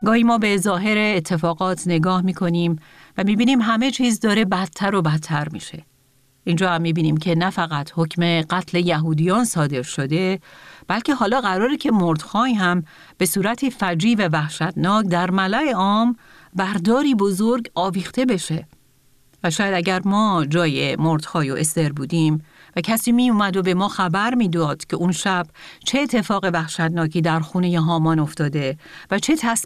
گاهی ما به ظاهر اتفاقات نگاه می‌کنیم و می‌بینیم همه چیز داره بدتر و بدتر میشه. اینجا هم می‌بینیم که نه فقط حکم قتل یهودیان صادر شده، بلکه حالا قراره که مردخای هم به صورتی فجیع و وحشتناک در ملأ عام برداری بزرگ آویخته بشه. و شاید اگر ما جای مردخای و استر بودیم و کسی می اومد و به ما خبر میداد که اون شب چه اتفاق وحشتناکی در خونه هامان افتاده و چه